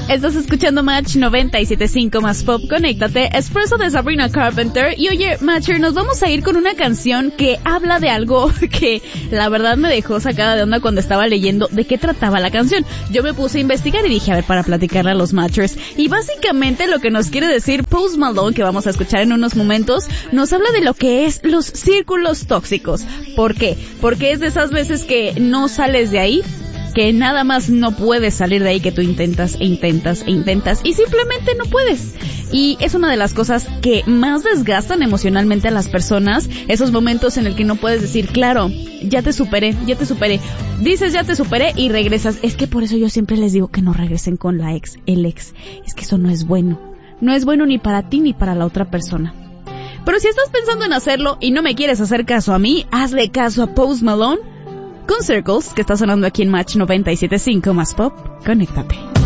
Estás escuchando Match 97.5 más Pop, conéctate, Espresso de Sabrina Carpenter. Y oye, Matcher, nos vamos a ir con una canción que habla de algo que la verdad me dejó sacada de onda cuando estaba leyendo de qué trataba la canción. Yo me puse a investigar y dije, a ver, para platicarle a los Matchers. Y básicamente lo que nos quiere decir Post Malone, que vamos a escuchar en unos momentos, nos habla de lo que es los círculos tóxicos. ¿Por qué? Porque es de esas veces que no sales de ahí, que nada más no puedes salir de ahí, que tú intentas y simplemente no puedes. Y es una de las cosas que más desgastan emocionalmente a las personas, esos momentos en el que no puedes decir, claro, ya te superé. Dices ya te superé y regresas. Es que por eso yo siempre les digo que no regresen con el ex. Es que eso no es bueno. No es bueno ni para ti ni para la otra persona. Pero si estás pensando en hacerlo y no me quieres hacer caso a mí, hazle caso a Post Malone con Circles, que está sonando aquí en Match 97.5 más Pop. Conéctate.